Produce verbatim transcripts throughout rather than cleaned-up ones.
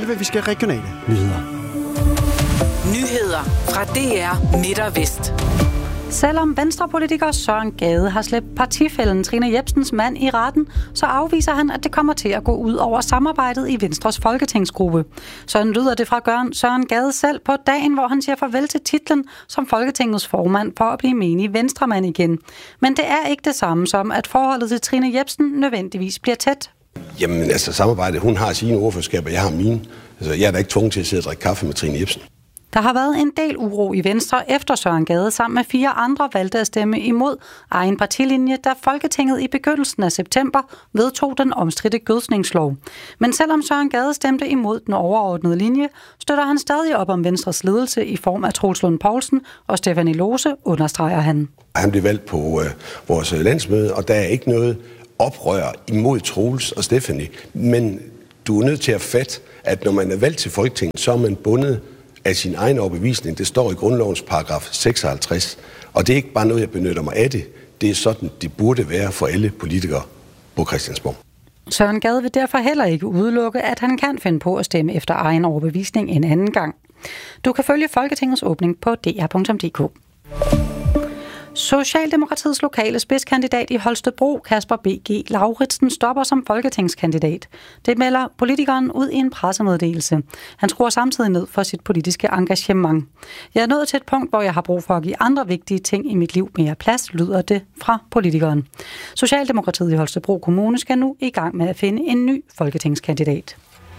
eller hvad vi skal regionale nyheder. Nyheder fra D R Midt og Vest. Selvom venstrepolitiker Søren Gade har slæbt partifællen Trine Jepsens mand i retten, så afviser han, at det kommer til at gå ud over samarbejdet i Venstres folketingsgruppe. Sådan lyder det fra Søren Gade selv på dagen, hvor han siger farvel til titlen som Folketingets formand for at blive menig venstremand igen. Men det er ikke det samme som, at forholdet til Trine Jepsen nødvendigvis bliver tæt. Jamen altså samarbejdet, hun har sine ordførerskaber, jeg har mine. Altså, jeg er da ikke tvunget til at sidde og drikke kaffe med Trine Jepsen. Der har været en del uro i Venstre efter Søren Gade sammen med fire andre valgte at stemme imod egen partilinje, da Folketinget i begyndelsen af september vedtog den omstridte gødsningslov. Men selvom Søren Gade stemte imod den overordnede linje, støtter han stadig op om Venstres ledelse i form af Troels Lund Poulsen og Stephanie Lose, understreger han. Han blev valgt på øh, vores landsmøde, og der er ikke noget oprør imod Troels og Stephanie. Men du er nødt til at fatte, at når man er valgt til Folketinget, så er man bundet af sin egen overbevisning. Det står i grundlovens paragraf seksoghalvtreds. Og det er ikke bare noget, jeg benytter mig af det. Det er sådan, det burde være for alle politikere på Christiansborg. Søren Gade vil derfor heller ikke udelukke, at han kan finde på at stemme efter egen overbevisning en anden gang. Du kan følge Folketingets åbning på d r punktum d k. Socialdemokratiets lokale spidskandidat i Holstebro, Kasper B G Lauritsen, stopper som folketingskandidat. Det melder politikeren ud i en pressemeddelelse. Han skruer samtidig ned for sit politiske engagement. Jeg er nået til et punkt, hvor jeg har brug for at give andre vigtige ting i mit liv mere plads, lyder det fra politikeren. Socialdemokratiet i Holstebro Kommune skal nu i gang med at finde en ny folketingskandidat.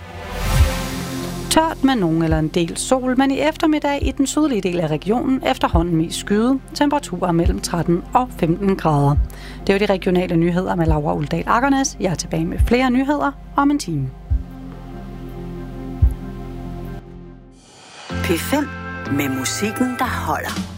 Tørt med nogen eller en del sol, men i eftermiddag i den sydlige del af regionen efterhånden mest skyde. Temperaturer mellem tretten og femten grader. Det var de regionale nyheder med Laura Uldal Akkernes. Jeg er tilbage med flere nyheder om en time. P fem med musikken, der holder.